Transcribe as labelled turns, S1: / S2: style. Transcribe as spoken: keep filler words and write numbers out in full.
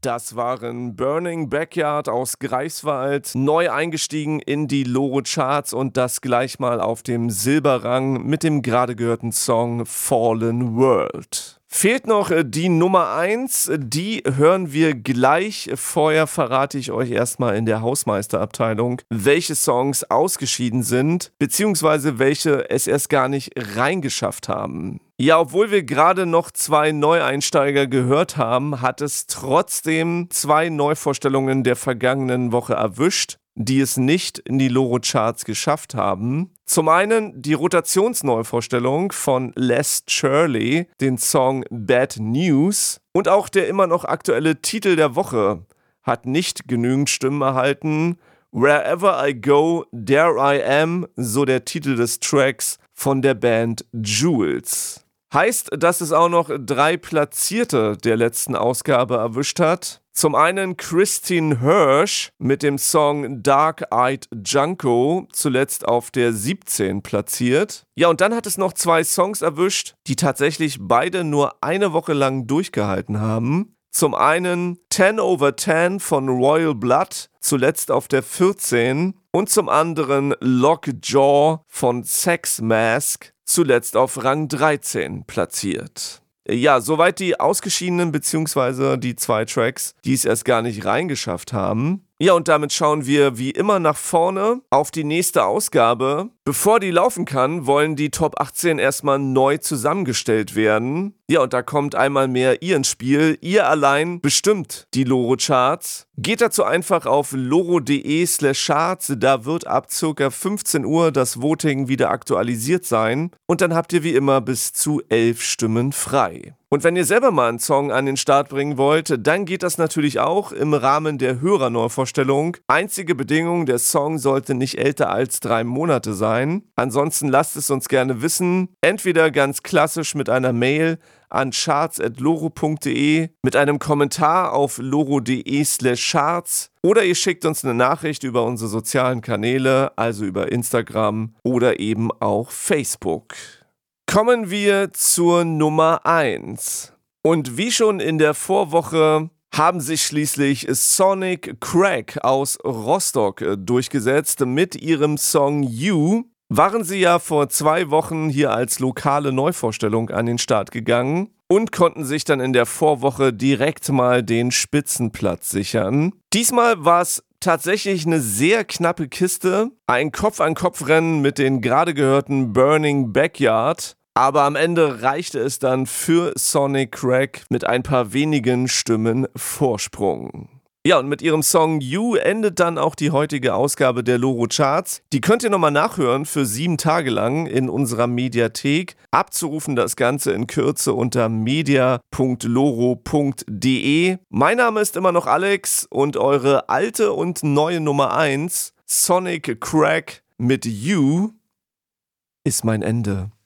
S1: Das waren Burning Backyard aus Greifswald, neu eingestiegen in die Loro-Charts und das gleich mal auf dem Silberrang mit dem gerade gehörten Song Fallen World. Fehlt noch die Nummer eins, die hören wir gleich. Vorher verrate ich euch erstmal in der Hausmeisterabteilung, welche Songs ausgeschieden sind, beziehungsweise welche es erst gar nicht reingeschafft haben. Ja, obwohl wir gerade noch zwei Neueinsteiger gehört haben, hat es trotzdem zwei Neuvorstellungen der vergangenen Woche erwischt, die es nicht in die Loro-Charts geschafft haben. Zum einen die Rotationsneuvorstellung von Les Shirley, den Song Bad News, und auch der immer noch aktuelle Titel der Woche hat nicht genügend Stimmen erhalten. Wherever I Go, There I Am, so der Titel des Tracks von der Band Jules. Heißt, dass es auch noch drei Platzierte der letzten Ausgabe erwischt hat. Zum einen Christine Hirsch mit dem Song Dark Eyed Junko, zuletzt auf der siebzehn platziert. Ja, und dann hat es noch zwei Songs erwischt, die tatsächlich beide nur eine Woche lang durchgehalten haben. Zum einen ten over ten von Royal Blood, zuletzt auf der vierzehn. Und zum anderen Lockjaw von Sex Mask, zuletzt auf Rang dreizehn platziert. Ja, soweit die ausgeschiedenen bzw. die zwei Tracks, die es erst gar nicht reingeschafft haben. Ja, und damit schauen wir wie immer nach vorne auf die nächste Ausgabe. Bevor die laufen kann, wollen die Top achtzehn erstmal neu zusammengestellt werden. Ja, und da kommt einmal mehr ihr ins Spiel. Ihr allein bestimmt die Loro-Charts. Geht dazu einfach auf loro.de slash charts. Da wird ab ca. fünfzehn Uhr das Voting wieder aktualisiert sein. Und dann habt ihr wie immer bis zu elf Stimmen frei. Und wenn ihr selber mal einen Song an den Start bringen wollt, dann geht das natürlich auch im Rahmen der Hörerneuvorstellung. Einzige Bedingung, der Song sollte nicht älter als drei Monate sein. Ansonsten lasst es uns gerne wissen. Entweder ganz klassisch mit einer Mail an charts at loro punkt de, mit einem Kommentar auf loro.de slash charts oder ihr schickt uns eine Nachricht über unsere sozialen Kanäle, also über Instagram oder eben auch Facebook. Kommen wir zur Nummer eins. Und wie schon in der Vorwoche haben sich schließlich Sonic Crack aus Rostock durchgesetzt mit ihrem Song You. Waren sie ja vor zwei Wochen hier als lokale Neuvorstellung an den Start gegangen und konnten sich dann in der Vorwoche direkt mal den Spitzenplatz sichern. Diesmal war es tatsächlich eine sehr knappe Kiste, ein Kopf-an-Kopf-Rennen mit den gerade gehörten Burning Backyard. Aber am Ende reichte es dann für Sonic Crack mit ein paar wenigen Stimmen Vorsprung. Ja, und mit ihrem Song You endet dann auch die heutige Ausgabe der Loro-Charts. Die könnt ihr nochmal nachhören für sieben Tage lang in unserer Mediathek. Abzurufen das Ganze in Kürze unter media punkt loro punkt de. Mein Name ist immer noch Alex und eure alte und neue Nummer eins, Sonic Crack mit You, ist mein Ende.